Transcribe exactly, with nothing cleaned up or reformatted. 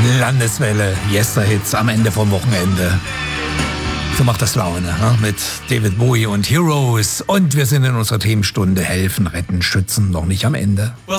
Landeswelle, Yester-Hits am Ende vom Wochenende. So macht das Laune, ne? Mit David Bowie und Heroes. Und wir sind in unserer Themenstunde Helfen, Retten, Schützen noch nicht am Ende. Well,